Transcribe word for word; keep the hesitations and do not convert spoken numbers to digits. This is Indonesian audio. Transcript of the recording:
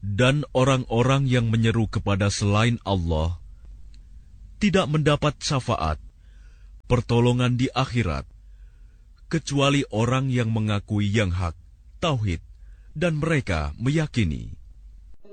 Dan orang-orang yang menyeru kepada selain Allah tidak mendapat syafaat, pertolongan di akhirat, kecuali orang yang mengakui yang hak, tauhid, dan mereka meyakini